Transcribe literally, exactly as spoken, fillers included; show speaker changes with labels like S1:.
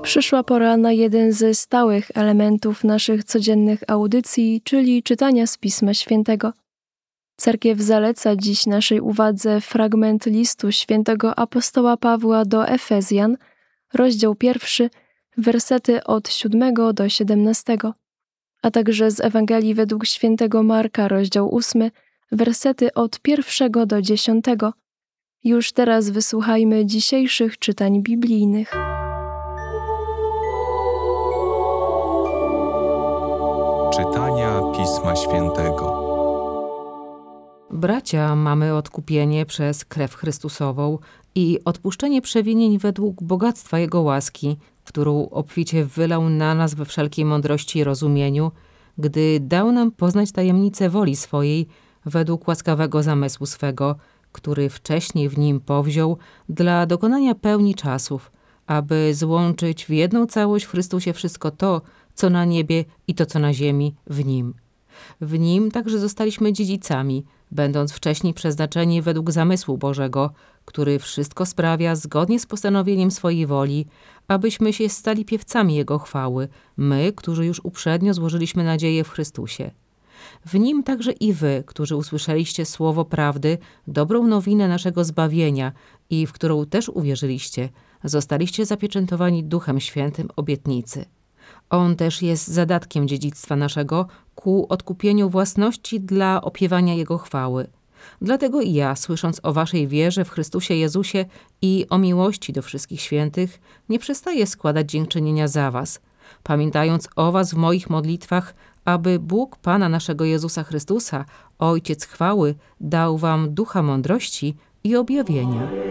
S1: Przyszła pora na jeden ze stałych elementów naszych codziennych audycji, czyli czytania z Pisma Świętego. Cerkiew zaleca dziś naszej uwadze fragment listu świętego apostoła Pawła do Efezjan, rozdział pierwszy, wersety od siódmego do siedemnastego, a także z Ewangelii według świętego Marka, rozdział ósmy, wersety od pierwszego do dziesiątego. Już teraz wysłuchajmy dzisiejszych czytań biblijnych.
S2: Czytania Pisma Świętego.
S3: Bracia, mamy odkupienie przez krew Chrystusową i odpuszczenie przewinień według bogactwa Jego łaski, którą obficie wylał na nas we wszelkiej mądrości i rozumieniu, gdy dał nam poznać tajemnicę woli swojej według łaskawego zamysłu swego, który wcześniej w Nim powziął dla dokonania pełni czasów, aby złączyć w jedną całość w Chrystusie wszystko to, co na niebie i to, co na ziemi, w Nim. W Nim także zostaliśmy dziedzicami, będąc wcześniej przeznaczeni według zamysłu Bożego, który wszystko sprawia zgodnie z postanowieniem swojej woli, abyśmy się stali piewcami Jego chwały, my, którzy już uprzednio złożyliśmy nadzieję w Chrystusie. W Nim także i wy, którzy usłyszeliście słowo prawdy, dobrą nowinę naszego zbawienia i w którą też uwierzyliście, zostaliście zapieczętowani Duchem Świętym obietnicy. On też jest zadatkiem dziedzictwa naszego ku odkupieniu własności dla opiewania Jego chwały. Dlatego i ja, słysząc o waszej wierze w Chrystusie Jezusie i o miłości do wszystkich świętych, nie przestaję składać dziękczynienia za was, pamiętając o was w moich modlitwach, aby Bóg Pana naszego Jezusa Chrystusa, Ojciec chwały, dał wam ducha mądrości i objawienia.